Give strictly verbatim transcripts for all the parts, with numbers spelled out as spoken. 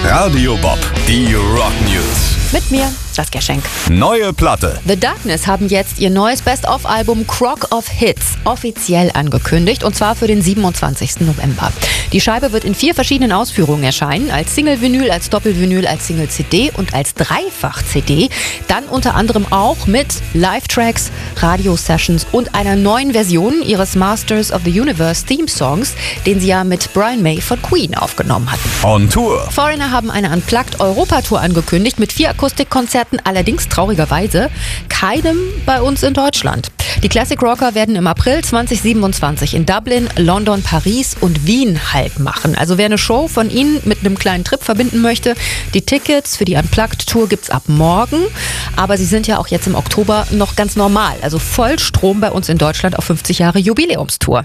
Radio Bob, die Rock News. Mit mir, Saskia Schenk. Neue Platte. The Darkness haben jetzt ihr neues Best-of-Album Crock of Hits offiziell angekündigt, und zwar für den siebenundzwanzigsten November. Die Scheibe wird in vier verschiedenen Ausführungen erscheinen, als Single-Vinyl, als Doppel-Vinyl, als Single-C D und als Dreifach-C D. Dann unter anderem auch mit Live-Tracks, Radio-Sessions und einer neuen Version ihres Masters of the Universe Theme-Songs, den sie ja mit Brian May von Queen aufgenommen hatten. On Tour. Foreigner haben eine Unplugged-Europa-Tour angekündigt mit vier Akustikkonzerten, allerdings traurigerweise keinem bei uns in Deutschland. Die Classic Rocker werden im April zweitausendsiebenundzwanzig in Dublin, London, Paris und Wien Halt machen. Also wer eine Show von ihnen mit einem kleinen Trip verbinden möchte, die Tickets für die Unplugged-Tour gibt's ab morgen. Aber sie sind ja auch jetzt im Oktober noch ganz normal, also Vollstrom bei uns in Deutschland auf fünfzig Jahre Jubiläumstour.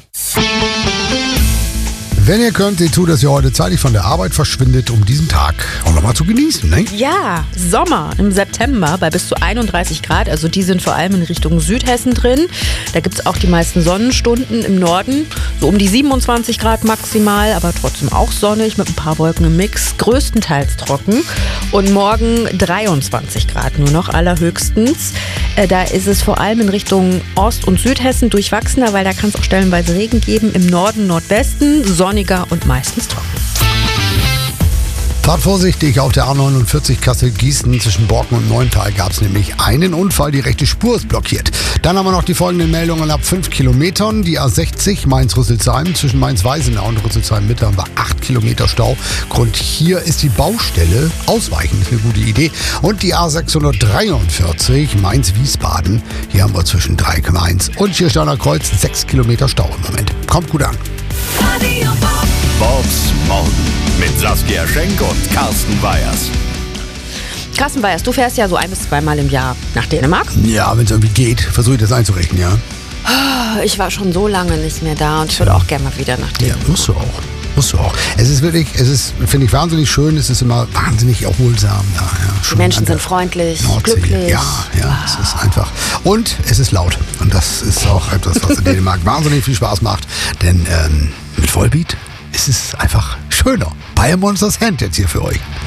Wenn ihr könnt, seht zu, dass ihr heute zeitig von der Arbeit verschwindet, um diesen Tag auch nochmal zu genießen, ne? Ja, Sommer im September bei bis zu einunddreißig Grad. Also die sind vor allem in Richtung Südhessen drin. Da gibt es auch die meisten Sonnenstunden im Norden. So um die siebenundzwanzig Grad maximal, aber trotzdem auch sonnig mit ein paar Wolken im Mix. Größtenteils trocken. Und morgen dreiundzwanzig Grad nur noch allerhöchstens. Äh, da ist es vor allem in Richtung Ost- und Südhessen durchwachsener, weil da kann es auch stellenweise Regen geben. Im Norden, Nordwesten sonniger und meistens trocken. Fahrt vorsichtig, auf der A neunundvierzig Kassel-Gießen zwischen Borken und Neuntal gab es nämlich einen Unfall, die rechte Spur ist blockiert. Dann haben wir noch die folgenden Meldungen ab fünf Kilometern. Die A sechzig Mainz-Rüsselsheim zwischen Mainz-Weisenau und Rüsselsheim-Mitte haben wir acht Kilometer Stau. Grund hier ist die Baustelle. Ausweichen ist eine gute Idee. Und die A sechshundertdreiundvierzig Mainz-Wiesbaden. Hier haben wir zwischen Dreieck Mainz und Schiersteiner Kreuz sechs Kilometer Stau im Moment. Kommt gut an. Radio Bob. Bobs Morgen mit Saskia Schenk und Carsten Weyers. Carsten Weyers, du fährst ja so ein- bis zweimal im Jahr nach Dänemark. Ja, wenn es irgendwie geht, versuche ich das einzurechnen, ja. Ich war schon so lange nicht mehr da und ich würde auch gerne mal wieder nach Ja, Dänemark. musst du auch. Musst du auch. Es ist wirklich, es ist, finde ich, wahnsinnig schön. Es ist immer wahnsinnig erholsam. Ja, ja, Die schon Menschen an der sind freundlich, Nordsee. glücklich. Ja, ja, es ist einfach. Und es ist laut. Und das ist auch etwas, was in Dänemark wahnsinnig viel Spaß macht. Denn ähm, mit Vollbeat ist es einfach schöner. Bayern Monsters Hand jetzt hier für euch.